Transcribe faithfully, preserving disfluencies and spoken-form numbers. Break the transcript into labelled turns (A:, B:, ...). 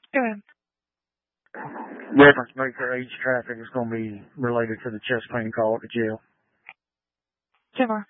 A: Go ahead.
B: Reference breaker age traffic is going to be related to the chest pain call at the jail.
A: ten more.